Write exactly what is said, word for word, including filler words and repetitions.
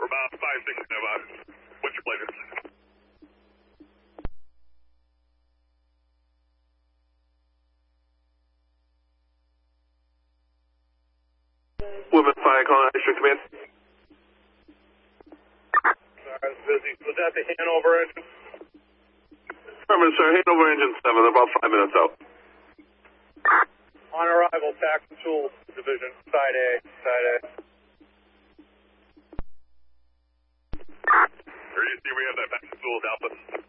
We're about five, six, seven. What's your pleasure? Women Fire calling District Command. Alright, busy. Was that the Hanover engine? Affirmative, sir. Hanover Engine seven. They're about five minutes out. On arrival, Tax and Tool Division, Side A, Side A. Where do you see we have that Tax and Tools Alpha?